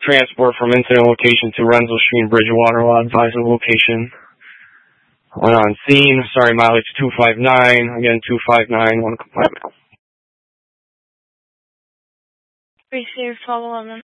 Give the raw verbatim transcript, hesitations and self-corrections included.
transport from incident location to Renzel Street, Bridgewater. I'll advise of location. Went on scene. Sorry, mileage two five nine. Again, two five nine. One compliant mail. Receive follow on